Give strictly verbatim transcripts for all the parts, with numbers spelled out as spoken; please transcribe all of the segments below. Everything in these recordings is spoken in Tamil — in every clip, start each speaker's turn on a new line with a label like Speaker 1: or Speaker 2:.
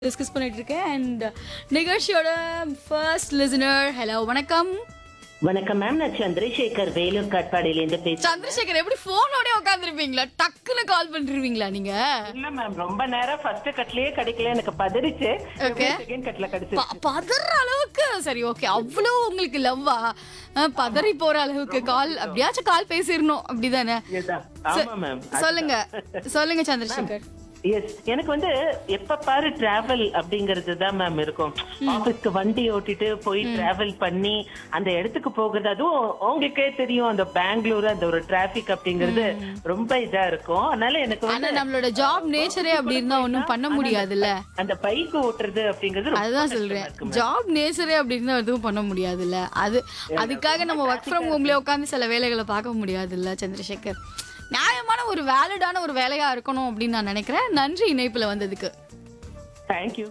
Speaker 1: டிஸ்கஸ் பண்ணிட்டு இருக்கேன் அண்ட் நிகழ்ச்சியோட ஃபர்ஸ்ட் லிசனர். ஹலோ, வணக்கம்.
Speaker 2: வணக்கம் மேம், நான் சந்திரசேகர் வேலூர் காட்பாடியிலேருந்து பேசுறேன்.
Speaker 1: சந்திரசேகர், எப்படி போனோடய உட்காந்துருப்பீங்களா? டக்குன்னு கால் பண்ணிருவீங்களா நீங்க?
Speaker 2: இல்ல மேம், ரொம்ப நேரம் ஃபர்ஸ்ட் கட்லயே கிடைக்கல, எனக்கு பதறிச்சு. செகண்ட் கட்ல கிடைச்சிருச்சு.
Speaker 1: பதற அளவுக்கு சரி, ஓகே. அவ்வளவு உங்களுக்கு லவ்வா? பதறி போற அளவுக்கு கால் அப்படியாச்சும் கால் பேசிடணும், அப்படிதானே?
Speaker 2: ஆமா மேம்.
Speaker 1: சொல்லுங்க சொல்லுங்க சந்திரசேகர்.
Speaker 2: எஸ், எனக்கு வந்து எப்ப பாரு டிராவல் அப்படிங்கறது தான் மேம் இருக்கும். ஆபீஸ்க்கு வண்டி ஓட்டிட்டு போய் டிராவல் பண்ணி அந்த இடத்துக்கு போகிறது, அதுவும் உங்களுக்கே தெரியும், அந்த பெங்களூர் அந்த ஒரு டிராபிக் அப்படிங்கறது ரொம்ப இதா இருக்கும். அதனால எனக்கு வந்து
Speaker 1: நம்மளோட ஜாப் நேச்சரே அப்படி இருந்தா ஒண்ணும் பண்ண முடியாதுல்ல.
Speaker 2: அந்த பைக் ஓட்டுறது அப்படிங்கிறது
Speaker 1: அதுதான் சொல்றேன், ஜாப் நேச்சரே அப்படி இருந்தா எதுவும் பண்ண முடியாதுல்ல. அது அதுக்காக நம்ம ஒர்க் ஃப்ரம் ஹோம்லயே உட்காந்து சில வேலைகளை பார்க்க முடியாதுல்ல சந்திரசேகர். நியாயமான ஒரு வேலிடான ஒரு வேலையா இருக்கணும் அப்படின்னு நான் நினைக்கிறேன். நன்றி இணைப்புல வந்ததுக்கு.
Speaker 2: தேங்க்யூ.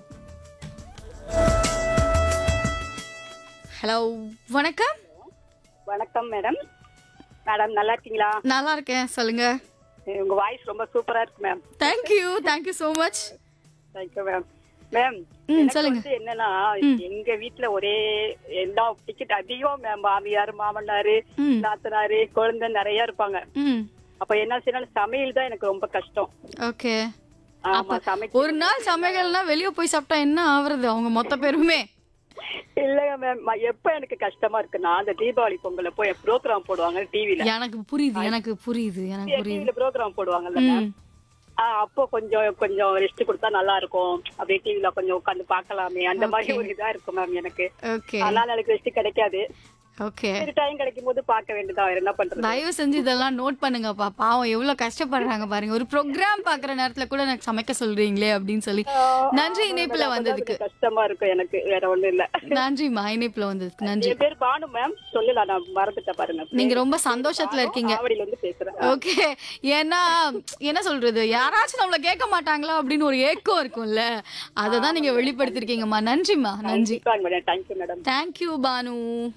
Speaker 1: ஹலோ, வணக்கம்.
Speaker 3: வணக்கம் மேடம். மேடம் நல்லா இருக்கீங்களா?
Speaker 1: நல்லா இருக்கேன், சொல்லுங்க.
Speaker 3: உங்க வாய்ஸ் ரொம்ப சூப்பரா இருக்கு ma'am.
Speaker 1: Thank you thank you so much.
Speaker 3: Thank you ma'am. Ma'am
Speaker 1: சொல்லுங்க.
Speaker 3: என்னன்னா, எங்க வீட்டுல ஒரே எல்லா டிக்கெட் அதிகம் மேம். மாமியார், மாமனாரு, நாத்தனாரு, குழந்தை நிறைய இருப்பாங்க. அப்ப என்ன செய்யணும், சமையல் தான் எனக்கு ரொம்ப கஷ்டம்.
Speaker 1: ஓகே.
Speaker 3: ஆமா, சமைக்க
Speaker 1: ஒரு நாள் சமையல்னா வெளியே போய் சாப்பிட்டா என்ன ஆவறது அவங்க மொத்த பேருமே?
Speaker 3: இல்லங்க மேம், எப்ப எனக்கு கஷ்டமா இருக்குன்னா, அந்த தீபாவளி பொங்கல போய் ப்ரோக்ராம் போடுவாங்க டிவில.
Speaker 1: எனக்கு புரியுது எனக்கு புரியுது எனக்கு புரியுது
Speaker 3: டிவில ப்ரோக்ராம் போடுவாங்கல்ல மேம். அப்போ கொஞ்சம் கொஞ்சம் ரெஸ்ட் கொடுத்தா நல்லா இருக்கும், அப்படியே டிவில கொஞ்சம் உட்காந்து பாக்கலாமே, அந்த மாதிரி ஒரு இதா இருக்கும் மேம் எனக்கு.
Speaker 1: ஓகே.
Speaker 3: அதனால எனக்கு ரெஸ்ட் கிடைக்காது.
Speaker 1: ஓகே.
Speaker 3: டைம் கிடைக்கும் போது பார்க்க வேண்டியதா, என்ன பண்றது?
Speaker 1: தயவு செஞ்சு இதெல்லாம் நோட் பண்ணுங்கப்பா. பாவம் எவ்வளவு கஷ்டப்படுறாங்க பாருங்க. ஒரு ப்ரோக்ராம் பாக்குற நேரத்துல கூட எனக்கு சமைக்க சொல்றீங்களே அப்படின்னு சொல்லி. நன்றி இணைப்புல வந்ததுக்கு.
Speaker 3: கஷ்டமா இருக்கும் எனக்கு, வேற ஒண்ணும் இல்ல.
Speaker 1: நன்றிமா, இணைப்புல வந்ததுக்கு நன்றி.
Speaker 3: என் பேர் பானு மேம். சொல்லலாம், நான் மறந்துட்டேன் பாருங்க.
Speaker 1: நீங்க ரொம்ப சந்தோஷத்துல இருக்கீங்க.
Speaker 3: ஆவடியில இருந்து பேசுறேன்.
Speaker 1: ஓகே. ஏன்னா என்ன சொல்றது, யாராச்சும் நம்மள கேட்க மாட்டாங்களா அப்படின்னு ஒரு ஏக்கம் இருக்கும்ல, அததான் நீங்க வெளிப்படுத்திருக்கீங்கம்மா. நன்றிமா, நன்றி.
Speaker 3: Thank you madam.
Speaker 1: Thank you Banu.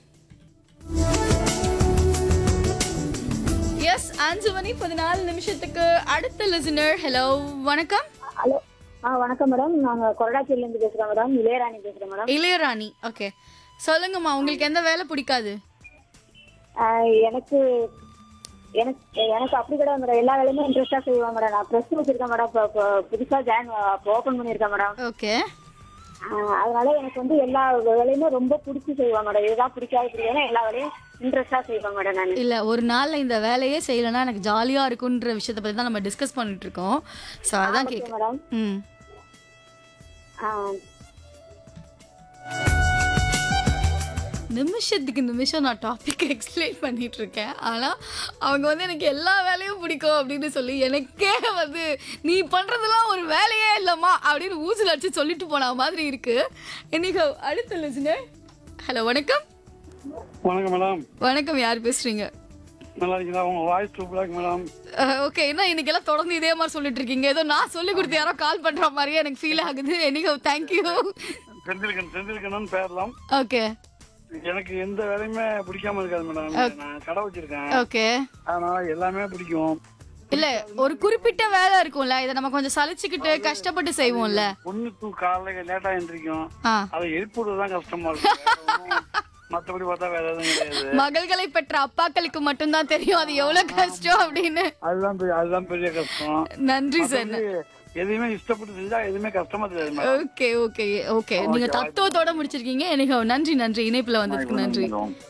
Speaker 1: S, அஞ்சு மணி பதினாலு நிமிஷத்துக்கு அடுத்த லிசனர். ஹலோ, வணக்கம்.
Speaker 4: ஹலோ, ஆ வணக்கம் மேடம். நாங்க கொரடாச்சேரியில இருந்து பேசுறோம் மேடம். இளையராணி பேசுறேன் மேடம்.
Speaker 1: இளையராணி, ஓகே. சொல்லுங்கம்மா, உங்களுக்கு எந்த வேலை பிடிக்காது?
Speaker 4: எனக்கு எனக்கு எனக்கு அப்படி கிடையாது மேடம். எல்லா வேலையுமே இன்ட்ரெஸ்டா செய்வேன் மேடம். நான் ப்ரெஸ் வச்சிருக்கேன் மேடம். இப்போ புதுசா ஜாயின் ஓப்பன் பண்ணியிருக்கேன் மேடம்.
Speaker 1: ஓகே.
Speaker 4: அதனால எனக்கு வந்து எல்லா வேலையுமே ரொம்ப பிடிச்சி செய்வேன் மேடம். இதுதான் பிடிக்காது பிடிக்காது, எல்லா வேலையும் இன்ட்ரெஸ்டா செய்வேன் மேடம். நான்
Speaker 1: இல்ல, ஒரு நாள்ல இந்த வேலையே செய்யலன்னா எனக்கு ஜாலியா இருக்குன்ற விஷயத்தை பத்தி தான் நம்ம டிஸ்கஸ் பண்ணிட்டு இருக்கோம். சோ அதான் கேக்குறேன்
Speaker 4: மேடம்.
Speaker 1: ம் நிமிஷத்துக்கு நிமிஷம் நான் டாபிக் எக்ஸ்பிளைன் பண்ணிட்டு இருக்கேன். ஆனால் அவங்க வந்து எனக்கு எல்லா வேலையும் பிடிக்கும் அப்படின்னு சொல்லி எனக்கே வந்து நீ பண்ணுறதுலாம் ஒரு வேலையே இல்லைம்மா அப்படின்னு ஊசில் அடிச்சு சொல்லிட்டு போன மாதிரி இருக்கு. இன்னைக்கு அடுத்த லிசனர். ஹலோ, வணக்கம்.
Speaker 5: வணக்கம் மேடம்.
Speaker 1: வணக்கம், யார் பேசுறீங்க?
Speaker 5: நல்லா இருக்கீங்களா? உங்க வாய்ஸ் சூப்பரா இருக்கு மேடம்.
Speaker 1: ஓகே. என்ன இன்னைக்கு எல்லாம் தொடர்ந்து இதே மாதிரி சொல்லிட்டு இருக்கீங்க? ஏதோ நான் சொல்லி கொடுத்து யாரோ கால் பண்ற மாதிரியே எனக்கு ஃபீல் ஆகுது. என்னைக்கு தேங்க்யூ.
Speaker 5: செந்தில்கன் செந்தில்கன் பேரலாம்.
Speaker 1: ஓகே.
Speaker 5: எனக்கு எந்த வேலையுமே பிடிக்காம இருக்காது மேடம். நான் கடை வச்சிருக்கேன்.
Speaker 1: ஓகே.
Speaker 5: அதனால எல்லாமே பிடிக்கும்.
Speaker 1: இல்ல, ஒரு குறிப்பிட்ட வேலை இருக்கும்ல, இதை நம்ம கொஞ்சம் சலிச்சுக்கிட்டு கஷ்டப்பட்டு செய்வோம்ல.
Speaker 5: ஒண்ணு தூ காலையில லேட்டா எந்திரிக்கும், அதை எழுப்புறதுதான் கஷ்டமா இருக்கும். மத்தபடி பார்த்தா வேற எதுவும் கிடையாது.
Speaker 1: மகள்களை பெற்ற அப்பாக்களுக்கு மட்டும்தான் தெரியும் அது எவ்வளவு கஷ்டம் அப்படின்னு.
Speaker 5: அதுதான் பெரிய அதுதான் பெரிய கஷ்டம்.
Speaker 1: நன்றி சார்.
Speaker 5: எதுவுமே இஷ்டப்பட்டு செஞ்சா எதுவுமே கஷ்டமா தெரியாது.
Speaker 1: Okay okay okay. நீங்க தத்துவத்தோட முடிச்சிருக்கீங்க. எனக்கு நன்றி நன்றி இணைப்புல வந்ததுக்கு நன்றி.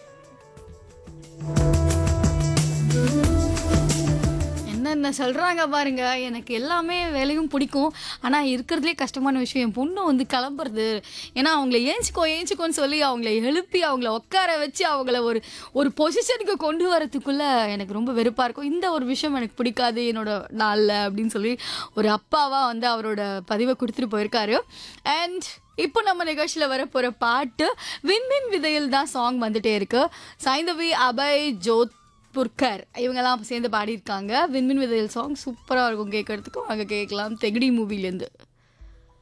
Speaker 1: என்ன சொல்றாங்க பாருங்க, எனக்கு எல்லாமே வேலையும் பிடிக்கும். ஆனா இருக்கிறதுலே கஷ்டமான விஷயம் என் பொண்ணு வந்து கிளம்புறது. ஏன்னா அவங்கள ஏஞ்சிக்கோ ஏஞ்சிக்கோன்னு சொல்லி அவங்கள எழுப்பி அவங்கள உட்கார வச்சு அவங்கள ஒரு ஒரு பொசிஷனுக்கு கொண்டு வரதுக்குள்ள எனக்கு ரொம்ப வெறுப்பா இருக்கும். இந்த ஒரு விஷயம் எனக்கு பிடிக்காது என்னோட நாளில் அப்படின்னு சொல்லி ஒரு அப்பாவா வந்து அவரோட பதிவை கொடுத்துட்டு போயிருக்காரு. அண்ட் இப்போ நம்ம நிகழ்ச்சியில் வர போகிற பாட்டு விண்மின் விதையில் தான் சாங் வந்துட்டே இருக்கு. சைந்தவி, அபய், ஜோத் புர்கர் இவங்கெல்லாம் சேர்ந்து பாடியிருக்காங்க. விண்மின் விதையில் சாங் சூப்பராக இருக்கும் கேட்கறதுக்கும். அங்கே கேட்கலாம் தெகடி மூவிலேருந்து.